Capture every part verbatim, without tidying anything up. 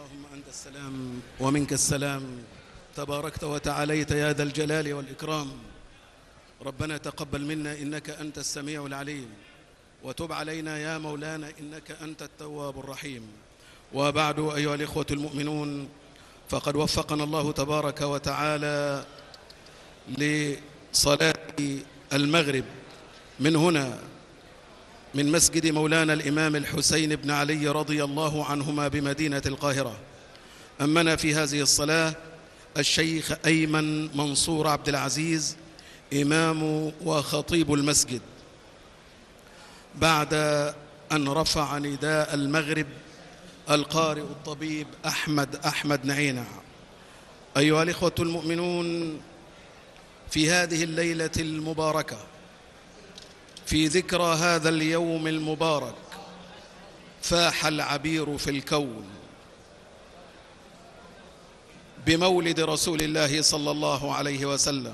اللهم أنت السلام ومنك السلام، تباركت وتعاليت يا ذا الجلال والإكرام. ربنا تقبل منا إنك أنت السميع العليم، وتب علينا يا مولانا إنك أنت التواب الرحيم. وبعد أيها الإخوة المؤمنون، فقد وفقنا الله تبارك وتعالى لصلاة المغرب من هنا من مسجد مولانا الإمام الحسين بن علي رضي الله عنهما بمدينة القاهرة. أمنا في هذه الصلاة الشيخ أيمن منصور عبد العزيز، إمام وخطيب المسجد، بعد أن رفع نداء المغرب القارئ الطبيب أحمد أحمد نعينع. أيها الإخوة المؤمنون، في هذه الليلة المباركة، في ذكرى هذا اليوم المبارك، فاح العبير في الكون بمولد رسول الله صلى الله عليه وسلم.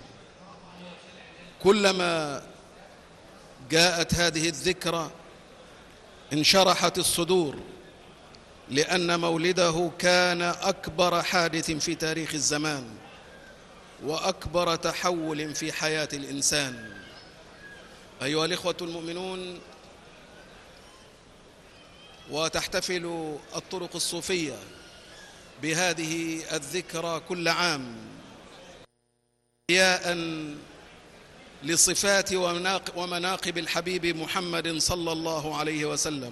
كلما جاءت هذه الذكرى انشرحت الصدور، لأن مولده كان أكبر حادث في تاريخ الزمان وأكبر تحول في حياة الإنسان. أيها الإخوة المؤمنون، وتحتفل الطرق الصوفية بهذه الذكرى كل عام إحياء لصفات ومناقب الحبيب محمد صلى الله عليه وسلم.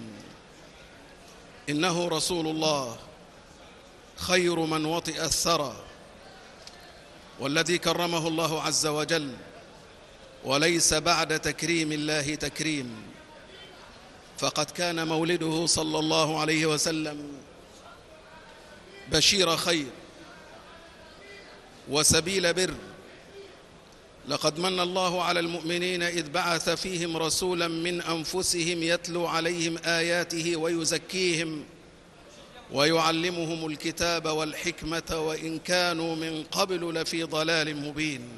إنه رسول الله خير من وطئ الثرى، والذي كرمه الله عز وجل، وليس بعد تكريم الله تكريم. فقد كان مولده صلى الله عليه وسلم بشير خير وسبيل بر. لقد من الله على المؤمنين إذ بعث فيهم رسولا من أنفسهم يتلو عليهم آياته ويزكيهم ويعلمهم الكتاب والحكمة وإن كانوا من قبل لفي ضلال مبين.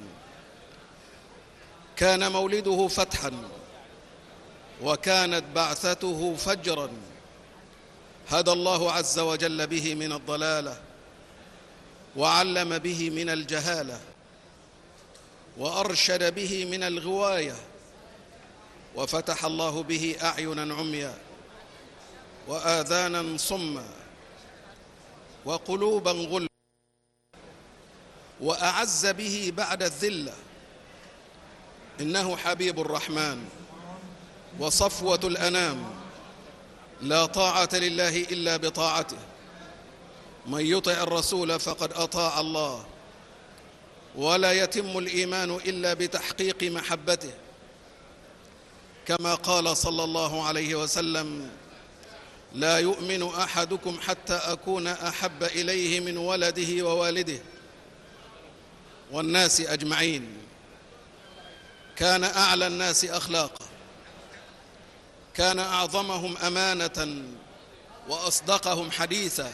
كان مولده فتحا، وكانت بعثته فجرا هدى الله عز وجل به من الضلالة، وعلم به من الجهالة، وأرشد به من الغواية، وفتح الله به أعينا عميا وآذانا صما وقلوبا غلفا، وأعز به بعد الذلة. إنه حبيب الرحمن وصفوة الأنام، لا طاعة لله إلا بطاعته. من يطع الرسول فقد أطاع الله، ولا يتم الإيمان إلا بتحقيق محبته، كما قال صلى الله عليه وسلم: لا يؤمن أحدكم حتى أكون أحب إليه من ولده ووالده والناس أجمعين. كان أعلى الناس أخلاقا، كان أعظمهم أمانة وأصدقهم حديثا،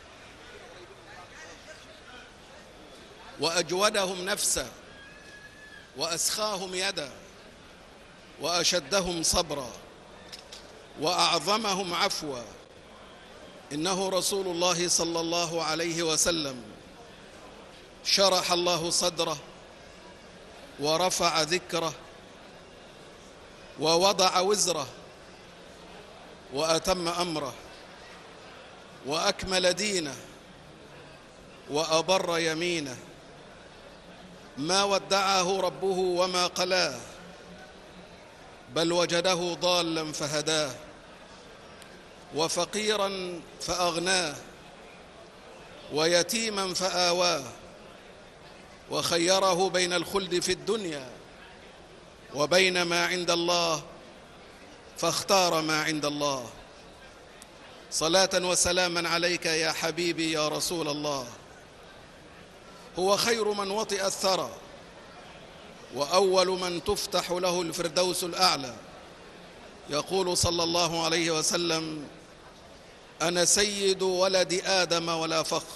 وأجودهم نفسا، وأسخاهم يدا، وأشدهم صبرا، وأعظمهم عفوا. إنه رسول الله صلى الله عليه وسلم شرح الله صدره ورفع ذكره ووضع وزره وأتم أمره وأكمل دينه وأبر يمينه. ما ودعه ربه وما قلاه، بل وجده ضالا فهداه، وفقيرا فأغناه، ويتيما فآواه، وخيره بين الخلد في الدنيا وبين ما عند الله، فاختار ما عند الله. صلاة وسلاما عليك يا حبيبي يا رسول الله. هو خير من وطئ الثرى، وأول من تفتح له الفردوس الأعلى. يقول صلى الله عليه وسلم: أنا سيد ولد آدم ولا فخر،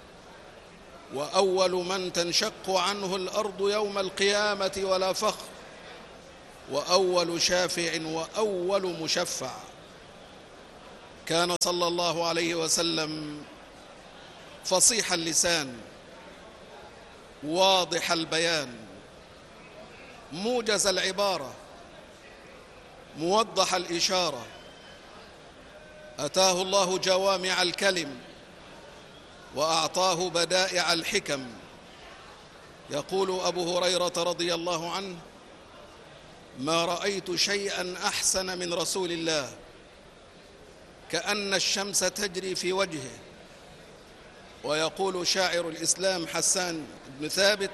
وأول من تنشق عنه الأرض يوم القيامة ولا فخر، وأول شافع وأول مشفع. كان صلى الله عليه وسلم فصيح اللسان، واضح البيان، موجز العبارة، موضح الإشارة. أتاه الله جوامع الكلم وأعطاه بدائع الحكم. يقول أبو هريرة رضي الله عنه: ما رأيت شيئا أحسن من رسول الله، كأن الشمس تجري في وجهه. ويقول شاعر الإسلام حسان بن ثابت: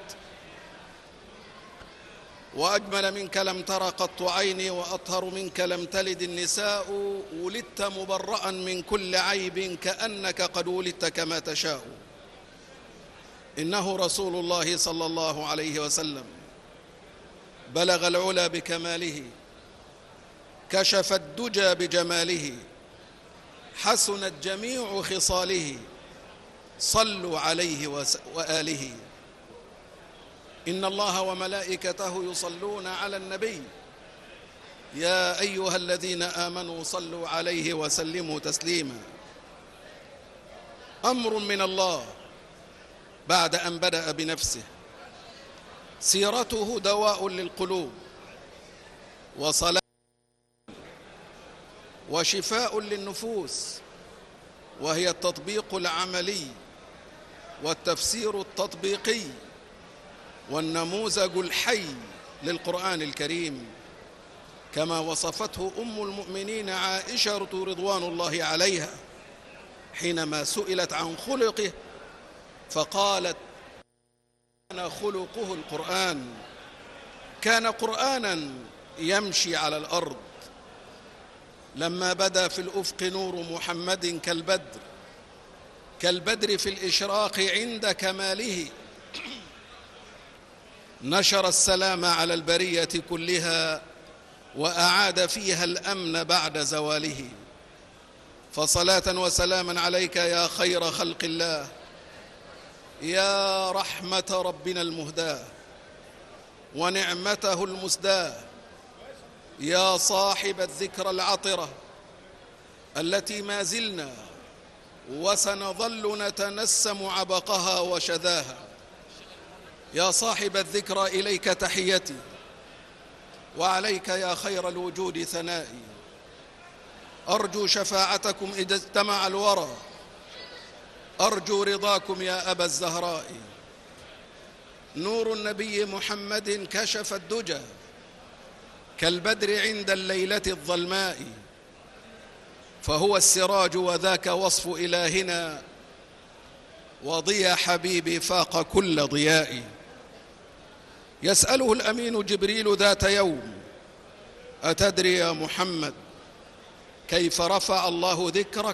وأجمل منك لم تر قط عيني، وأطهر منك لم تلد النساء، ولدت مبرأ من كل عيب، كأنك قد ولدت كما تشاء. إنه رسول الله صلى الله عليه وسلم، بلغ العلا بكماله، كشف الدجى بجماله، حسنت جميع خصاله، صلوا عليه وآله. إن الله وملائكته يصلون على النبي، يا أيها الذين آمنوا صلوا عليه وسلموا تسليما. أمر من الله بعد أن بدأ بنفسه. سيرته دواء للقلوب وصلاة وشفاء للنفوس، وهي التطبيق العملي والتفسير التطبيقي والنموذج الحي للقرآن الكريم، كما وصفته أم المؤمنين عائشة رضوان الله عليها حينما سئلت عن خلقه فقالت: كان خلقه القرآن، كان قرآنا يمشي على الأرض. لما بدا في الأفق نور محمد كالبدر، كالبدر في الإشراق عند كماله، نشر السلام على البرية كلها، وأعاد فيها الأمن بعد زواله. فصلاة وسلاما عليك يا خير خلق الله، يا رحمة ربنا المهداة ونعمته المسداة، يا صاحب الذكرى العطرة التي ما زلنا وسنظل نتنسم عبقها وشذاها. يا صاحب الذكرى إليك تحيتي، وعليك يا خير الوجود ثنائي. أرجو شفاعتكم إذا اجتمع الورى، أرجو رضاكم يا أبا الزهراء. نور النبي محمد كشف الدجى كالبدر عند الليلة الظلماء، فهو السراج وذاك وصف إلهنا، وضيا حبيبي فاق كل ضياء. يسأله الأمين جبريل ذات يوم: أتدري يا محمد كيف رفع الله ذكرك؟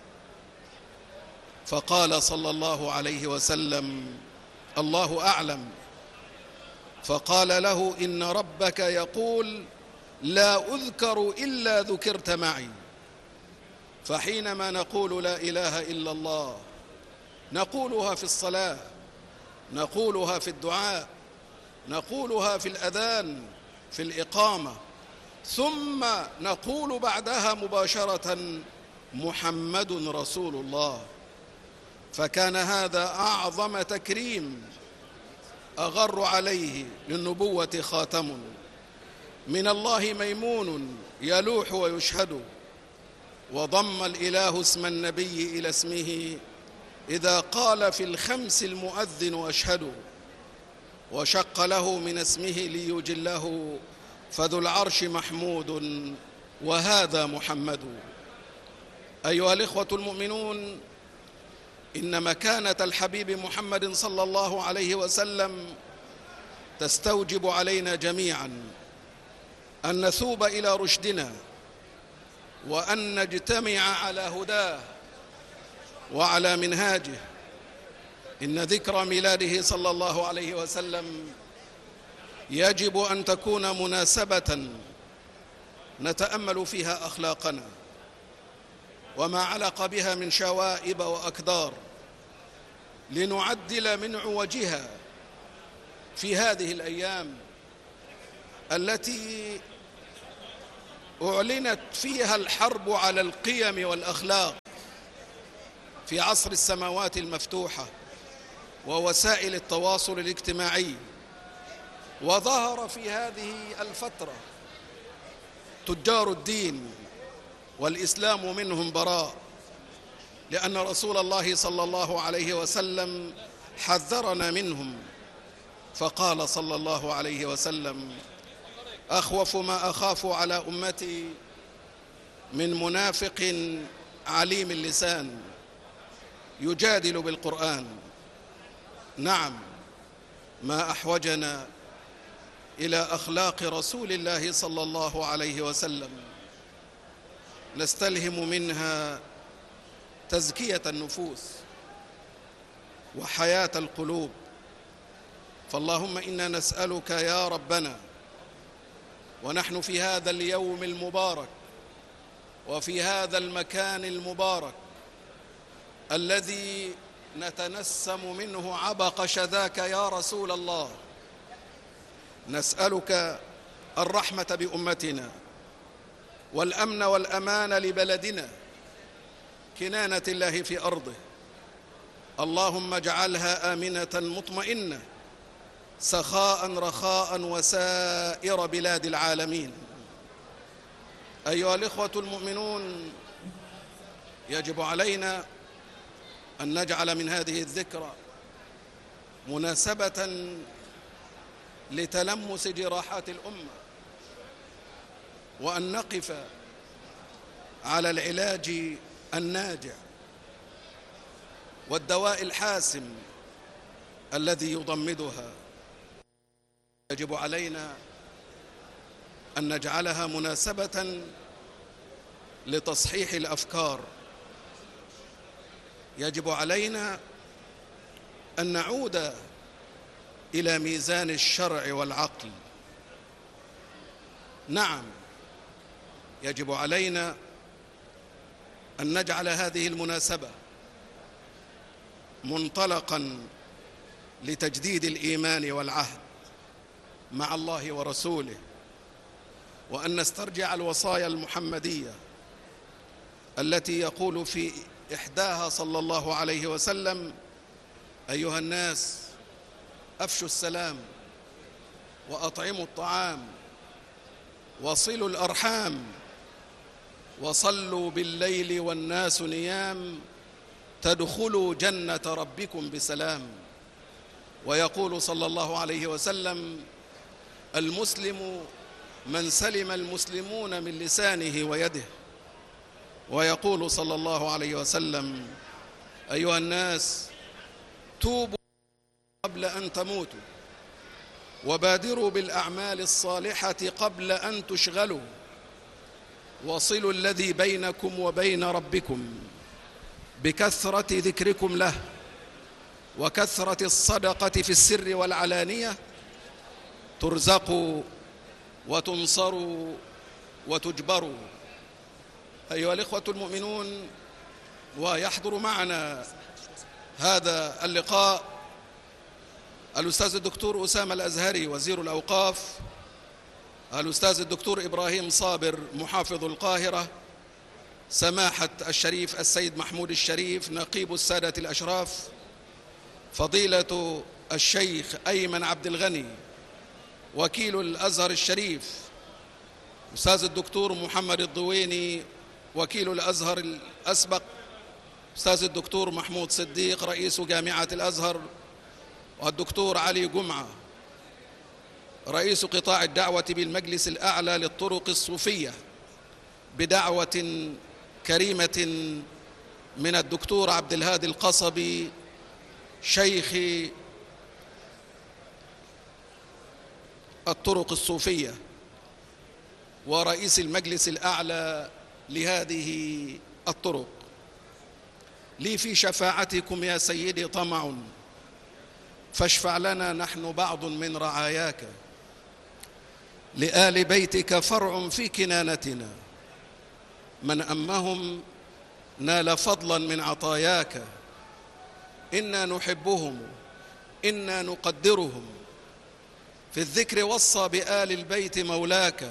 فقال صلى الله عليه وسلم: الله أعلم. فقال له: إن ربك يقول لا أذكر إلا ذكرت معي. فحينما نقول لا إله إلا الله نقولها في الصلاة، نقولها في الدعاء، نقولها في الأذان، في الإقامة، ثم نقول بعدها مباشرة: محمد رسول الله. فكان هذا أعظم تكريم أغر عليه للنبوة خاتم من الله ميمون يلوح ويشهد. وضم الإله اسم النبي إلى اسمه إذا قال في الخمس المؤذن أشهد، وشق له من اسمه ليجله، فذو العرش محمود وهذا محمد. أيها الإخوة المؤمنون، إن مكانة الحبيب محمد صلى الله عليه وسلم تستوجب علينا جميعا أن نثوب إلى رشدنا، وأن نجتمع على هداه وعلى منهاجه. إن ذكرى ميلاده صلى الله عليه وسلم يجب أن تكون مناسبة نتأمل فيها أخلاقنا وما علق بها من شوائب وأكدار، لنعدل من عوجها في هذه الأيام التي أعلنت فيها الحرب على القيم والأخلاق، في عصر السماوات المفتوحة ووسائل التواصل الاجتماعي. وظهر في هذه الفترة تجار الدين والإسلام منهم براء، لأن رسول الله صلى الله عليه وسلم حذرنا منهم، فقال صلى الله عليه وسلم: أخوف ما أخاف على أمتي من منافق عليم اللسان يجادل بالقرآن. نعم، ما أحوجنا إلى أخلاق رسول الله صلى الله عليه وسلم نستلهم منها تزكية النفوس وحياة القلوب. فاللهم إنا نسألك يا ربنا ونحن في هذا اليوم المبارك وفي هذا المكان المبارك الذي نتنسم منه عبق شذاك يا رسول الله، نسألك الرحمة بأمتنا والأمن والأمان لبلدنا، كنانة الله في أرضه. اللهم اجعلها آمنة مطمئنة سخاء رخاء وسائر بلاد العالمين. أيها الإخوة المؤمنون، يجب علينا أن نجعل من هذه الذكرى مناسبة لتلمس جراحات الأمة، وأن نقف على العلاج الناجع والدواء الحاسم الذي يضمدها. يجب علينا أن نجعلها مناسبة لتصحيح الأفكار. يجب علينا أن نعود إلى ميزان الشرع والعقل. نعم، يجب علينا أن نجعل هذه المناسبة منطلقاً لتجديد الإيمان والعهد مع الله ورسوله، وأن نسترجع الوصايا المحمدية التي يقول في إحداها صلى الله عليه وسلم: أيها الناس، أفشوا السلام وأطعموا الطعام وصلوا الأرحام وصلوا بالليل والناس نيام تدخلوا جنة ربكم بسلام. ويقول صلى الله عليه وسلم: المسلم من سلم المسلمون من لسانه ويده. ويقول صلى الله عليه وسلم: أيها الناس، توبوا قبل أن تموتوا وبادروا بالأعمال الصالحة قبل أن تشغلوا، وصلوا الذي بينكم وبين ربكم بكثرة ذكركم له وكثرة الصدقة في السر والعلانية، ترزقوا وتنصروا وتجبروا. أيها الإخوة المؤمنون، ويحضر معنا هذا اللقاء الأستاذ الدكتور أسامة الأزهري وزير الأوقاف، الأستاذ الدكتور إبراهيم صابر محافظ القاهرة، سماحة الشريف السيد محمود الشريف نقيب السادة الأشراف، فضيلة الشيخ أيمن عبد الغني وكيل الأزهر الشريف، أستاذ الدكتور محمد الضويني وكيل الأزهر الأسبق، أستاذ الدكتور محمود صديق رئيس جامعة الأزهر، والدكتور علي جمعة رئيس قطاع الدعوة بالمجلس الأعلى للطرق الصوفية، بدعوة كريمة من الدكتور عبد الهادي القصبي شيخ الطرق الصوفية ورئيس المجلس الأعلى لهذه الطرق. لي في شفاعتكم يا سيدي طمع، فاشفع لنا نحن بعض من رعاياك، لآل بيتك فرع في كنانتنا، من أمهم نال فضلا من عطاياك، إنا نحبهم إنا نقدرهم، في الذكر وصى بآل البيت مولاك،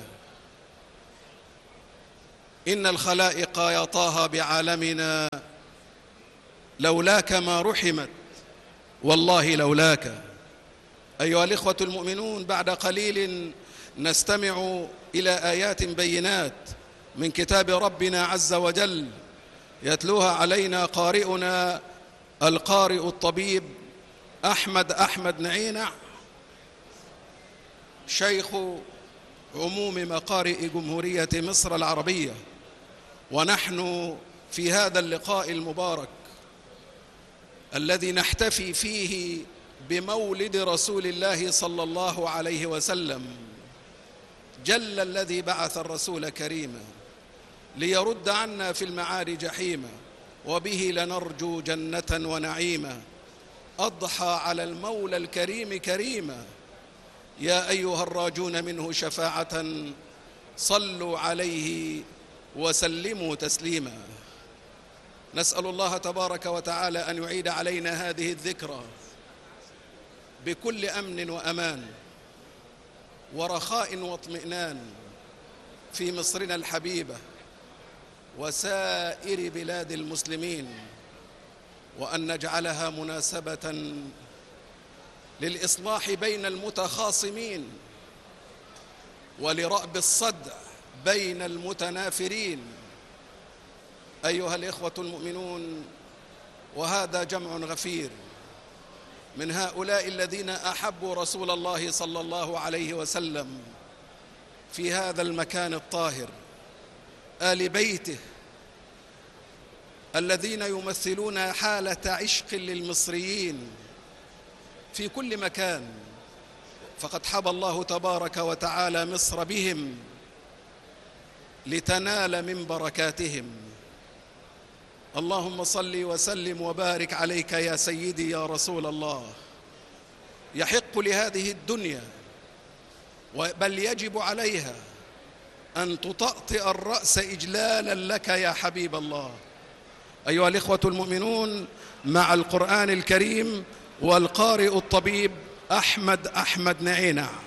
إن الخلائق يا طه بعالمنا لولاك ما رحمت والله لولاك. أيها الإخوة المؤمنون، بعد قليل نستمع إلى آيات بينات من كتاب ربنا عز وجل يتلوها علينا قارئنا القارئ الطبيب أحمد أحمد نعينع، شيخ عموم مقارئ جمهورية مصر العربية. ونحن في هذا اللقاء المبارك الذي نحتفي فيه بمولد رسول الله صلى الله عليه وسلم، جل الذي بعث الرسول كريما ليرد عنا في المعاد جحيما، وبه لنرجو جنة ونعيما. أضحى على المولى الكريم كريما، يا أيها الراجون منه شفاعة صلوا عليه وسلموا تسليما. نسأل الله تبارك وتعالى أن يعيد علينا هذه الذكرى بكل أمن وأمان ورخاء واطمئنان في مصرنا الحبيبة وسائر بلاد المسلمين، وأن نجعلها مناسبة للإصلاح بين المتخاصمين ولرأب الصدع بين المتنافرين. أيها الإخوة المؤمنون، وهذا جمع غفير من هؤلاء الذين أحبوا رسول الله صلى الله عليه وسلم في هذا المكان الطاهر، آل بيته الذين يمثلون حالة عشق للمصريين في كل مكان، فقد حبى الله تبارك وتعالى مصر بهم لتنال من بركاتهم. اللهم صل وسلم وبارك عليك يا سيدي يا رسول الله. يحق لهذه الدنيا بل يجب عليها أن تطأطئ الرأس إجلالا لك يا حبيب الله. أيها الإخوة المؤمنون، مع القرآن الكريم والقارئ الطبيب أحمد أحمد نعينع.